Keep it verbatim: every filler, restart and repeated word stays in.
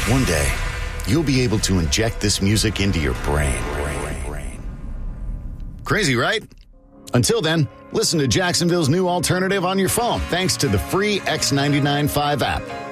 One day, you'll be able to inject this music into your brain. Crazy, right? Until then, listen to Jacksonville's new alternative on your phone thanks to the free X ninety-nine five app.